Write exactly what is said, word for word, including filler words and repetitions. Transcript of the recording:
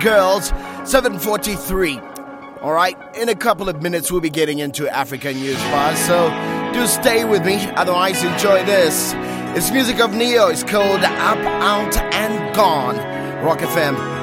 girls, seven forty-three. All right, in a couple of minutes we'll be getting into African news bars, so do stay with me. Otherwise, enjoy this. It's music of Neo. It's called Up, Out, and Gone. Rock F M.